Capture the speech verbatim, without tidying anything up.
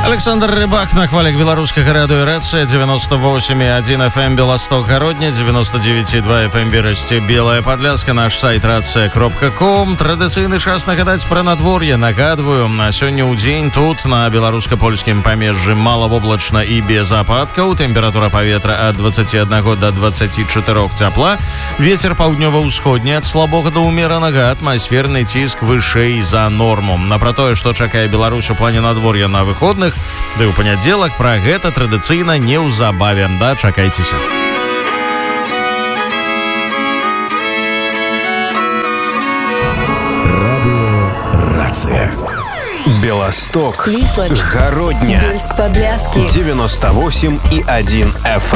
Александр Рыбак на хвалях беларускага радыёрацыя девяносто восемь и один эф эм Белосток Гародня, девяносто девять и два эф эм Берасці Белая Падляска, наш сайт рация кропка ком. Традыцыйны час нагадаць пра надвор'е. Нагадваю, на сёння ў дзень тут на беларуска-польскім памежжы малавоблачна і без ападкаў. Тэмпература паветра ад двадцати одного до двадцати четырёх цяпла. Вецер паўднёва-ўсходні ад слабога да ўмеранага, атмасферны ціск вышэй за норму. На пра тое, што чакае Беларусь у плане надвор'я на выходных, ды ў панядзелак, пра гэта традыцыйна неўзабаве. Да, чакайцеся. Радиорация. Белосток, Свислочь, Городня, Бельск-Подляски, девяносто восемь и один эф эм.